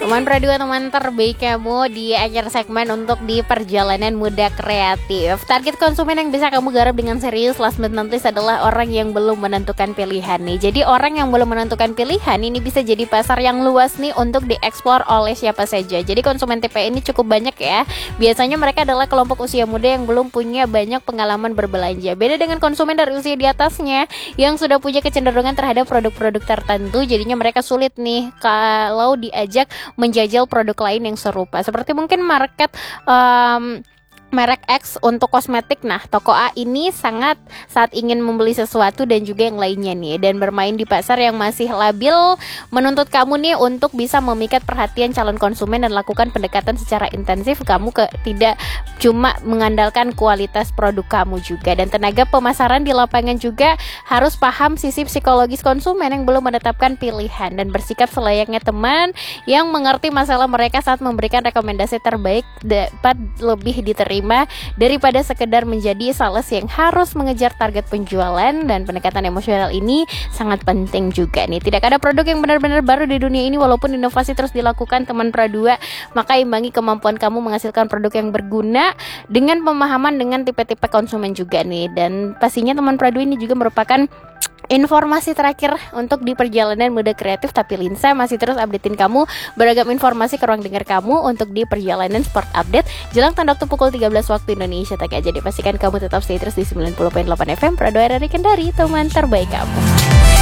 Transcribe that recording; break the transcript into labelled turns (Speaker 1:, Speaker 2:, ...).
Speaker 1: Teman Pradua, teman terbaik kamu di akhir segmen untuk di perjalanan muda kreatif. Target konsumen yang bisa kamu garap dengan serius last but not least adalah orang yang belum menentukan pilihan nih. Jadi orang yang belum menentukan pilihan ini bisa jadi pasar yang luas nih untuk dieksplor oleh siapa saja. Jadi konsumen TP ini cukup banyak ya. Biasanya mereka adalah kelompok usia muda yang belum punya banyak pengalaman berbelanja. Beda dengan konsumen dari usia di atasnya yang sudah punya kecenderungan terhadap produk-produk tertentu. Jadinya mereka sulit nih kalau diajak menjajal produk lain yang serupa, seperti mungkin merek X untuk kosmetik. Nah, toko A ini sangat saat ingin membeli sesuatu dan juga yang lainnya nih, dan bermain di pasar yang masih labil menuntut kamu nih untuk bisa memikat perhatian calon konsumen dan lakukan pendekatan secara intensif. Kamu tidak cuma mengandalkan kualitas produk kamu juga, dan tenaga pemasaran di lapangan juga harus paham sisi psikologis konsumen yang belum menetapkan pilihan dan bersikap selayaknya teman yang mengerti masalah mereka saat memberikan rekomendasi terbaik dapat lebih diterima daripada sekedar menjadi sales yang harus mengejar target penjualan. Dan pendekatan emosional ini sangat penting juga nih. Tidak ada produk yang benar-benar baru di dunia ini, walaupun inovasi terus dilakukan teman Pradua. Maka imbangi kemampuan kamu menghasilkan produk yang berguna dengan pemahaman dengan tipe-tipe konsumen juga nih. Dan pastinya teman Pradua ini juga merupakan informasi terakhir untuk di perjalanan muda kreatif. Tapi Linsa masih terus updatein kamu beragam informasi ke ruang dengar kamu untuk di perjalanan sport update jelang tanda waktu pukul 13 waktu Indonesia tak. Jadi pastikan kamu tetap stay terus di 90.8 FM Pradua RRI Kendari, teman terbaik kamu.